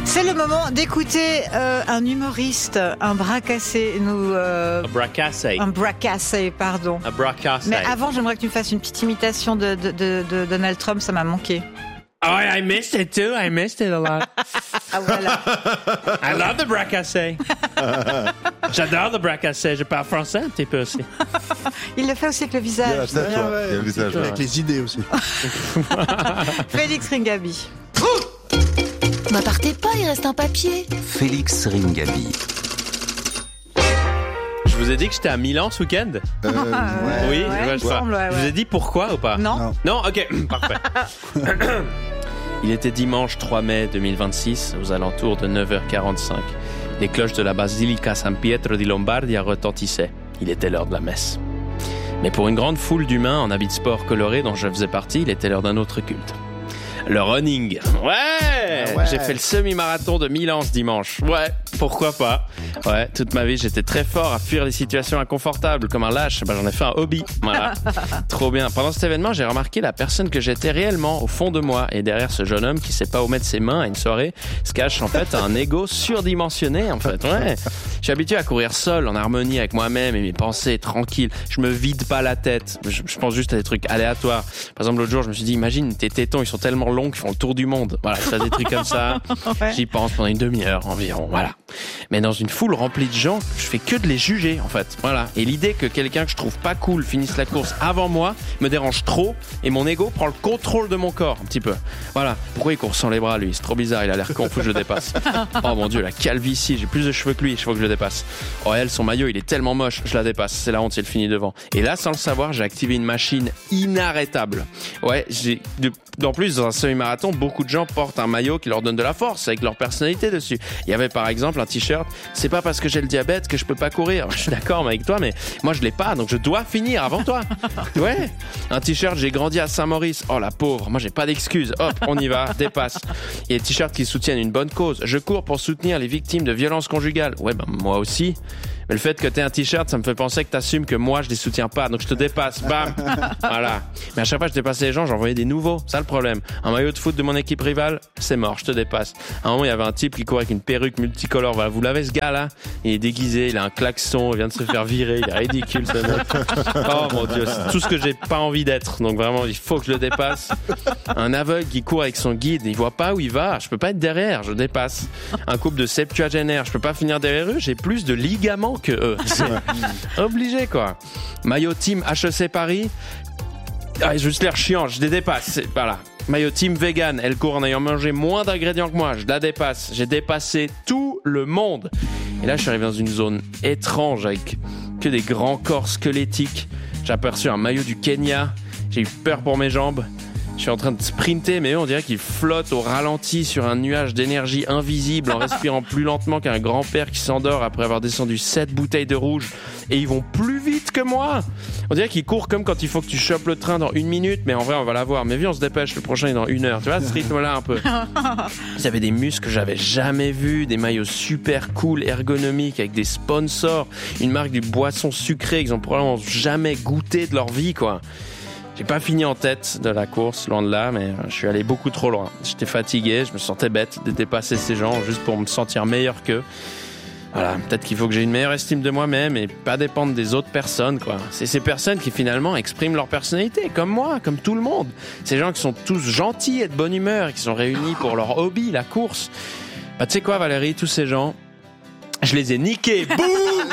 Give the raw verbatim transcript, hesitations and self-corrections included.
C'est le moment d'écouter euh, un humoriste, un bras cassé, nous. Euh, Un bras cassé. un bras cassé, pardon. Un bras cassé. Mais avant, j'aimerais que tu me fasses une petite imitation de, de, de, de Donald Trump, ça m'a manqué. Oh, I missed it too. I missed it a lot. Ah voilà. I love the bras cassé. J'adore le bras cassé. Je parle français un petit peu aussi. Il le fait aussi avec le Il y a la visage. tête, Ah ouais. ouais, Il y a le visage. ouais. Avec les idées aussi. Félix Ringaby. Bah partez pas, il reste un papier. Félix Ringaby. Je vous ai dit que j'étais à Milan ce week-end. Euh, ouais. Oui, ouais, ouais, il je crois. semble, ouais, Je vous ouais. ai dit pourquoi ou pas? Non. Non. Non, ok, parfait. Il était dimanche trois mai deux mille vingt-six, aux alentours de neuf heures quarante-cinq. Les cloches de la basilica San Pietro di Lombardia retentissaient. Il était l'heure de la messe. Mais pour une grande foule d'humains en habits de sport colorés dont je faisais partie, il était l'heure d'un autre culte. Le running. Ouais, Ah ouais. J'ai fait le semi-marathon de Milan ce dimanche. Ouais, pourquoi pas. Ouais, toute ma vie, j'étais très fort à fuir les situations inconfortables. Comme un lâche, ben, j'en ai fait un hobby. Voilà. Trop bien. Pendant cet événement, j'ai remarqué la personne que j'étais réellement au fond de moi. Et derrière ce jeune homme qui sait pas où mettre ses mains à une soirée, se cache en fait un ego surdimensionné, en fait. Ouais. Je suis habitué à courir seul, en harmonie avec moi-même et mes pensées, tranquille. Je me vide pas la tête. Je, je pense juste à des trucs aléatoires. Par exemple, l'autre jour, je me suis dit, imagine, tes tétons, ils sont tellement longs qu'ils font le tour du monde. Voilà, je fais des trucs comme ça. Ouais. J'y pense pendant une demi-heure environ. Voilà. Mais dans une foule remplie de gens, je fais que de les juger, en fait. Voilà. Et l'idée que quelqu'un que je trouve pas cool finisse la course avant moi me dérange trop et mon ego prend le contrôle de mon corps, un petit peu. Voilà. Pourquoi il court sans les bras, lui? C'est trop bizarre. Il a l'air con. Faut que je le dépasse. Oh mon Dieu, la calvitie. J'ai plus de cheveux que lui. Il faut que je le dépasse. Oh, elle, son maillot, il est tellement moche. Je la dépasse. C'est la honte si elle finit devant. Et là, sans le savoir, j'ai activé une machine inarrêtable. Ouais, j'ai, de, en plus, dans un semi-marathon, beaucoup de gens portent un maillot qui leur donne de la force avec leur personnalité dessus. Il y avait par exemple un t-shirt, c'est pas parce que j'ai le diabète que je peux pas courir. Je suis d'accord avec toi, mais moi je l'ai pas, donc je dois finir avant toi. Ouais. Un t-shirt, j'ai grandi à Saint-Maurice. Oh la pauvre, moi j'ai pas d'excuses. Hop, on y va, dépasse. Et les t-shirts qui soutiennent une bonne cause. Je cours pour soutenir les victimes de violences conjugales. Ouais, ben moi aussi. Mais le fait que t'aies un t-shirt, ça me fait penser que t'assumes que moi, je les soutiens pas. Donc je te dépasse. Bam. Voilà. Mais à chaque fois que je dépassais les gens, j'en voyais des nouveaux. Ça le problème. Un maillot de foot de mon équipe rivale, c'est mort. Je te dépasse. À un moment, il y avait un type qui courait avec une perruque multicolore. Voilà. Vous l'avez, ce gars-là? Il est déguisé. Il a un klaxon. Il vient de se faire virer. Il est ridicule, ce mec. Oh mon Dieu. C'est tout ce que j'ai pas envie d'être. Donc vraiment, il faut que je le dépasse. Un aveugle qui court avec son guide. Il voit pas où il va. Je peux pas être derrière. Je dépasse. Un couple de septuagénaires. Je peux pas finir derrière eux. J'ai plus de ligaments que eux. C'est obligé, quoi. Maillot team H E C Paris. Ah, juste l'air chiant, je les dépasse. C'est, voilà. Maillot team vegan, elle court en ayant mangé moins d'ingrédients que moi. Je la dépasse. J'ai dépassé tout le monde. Et là, je suis arrivé dans une zone étrange avec que des grands corps squelettiques. J'ai aperçu un maillot du Kenya. J'ai eu peur pour mes jambes. Je suis en train de sprinter, mais eux, on dirait qu'ils flottent au ralenti sur un nuage d'énergie invisible en respirant plus lentement qu'un grand-père qui s'endort après avoir descendu sept bouteilles de rouge. Et ils vont plus vite que moi. On dirait qu'ils courent comme quand il faut que tu chopes le train dans une minute, mais en vrai, on va l'avoir. Mais viens, on se dépêche, le prochain est dans une heure. Tu vois, ce rythme-là, un peu. Ils avaient des muscles que j'avais jamais vus, des maillots super cool, ergonomiques, avec des sponsors, une marque de boissons sucrées qu'ils ont probablement jamais goûté de leur vie, quoi. J'ai pas fini en tête de la course, loin de là, mais je suis allé beaucoup trop loin. J'étais fatigué, je me sentais bête de dépasser ces gens juste pour me sentir meilleur qu'eux. Voilà, peut-être qu'il faut que j'ai une meilleure estime de moi-même et pas dépendre des autres personnes, quoi. C'est ces personnes qui finalement expriment leur personnalité, comme moi, comme tout le monde. Ces gens qui sont tous gentils et de bonne humeur et qui sont réunis pour leur hobby, la course. Bah tu sais quoi, Valérie, tous ces gens, je les ai niqués. Boum!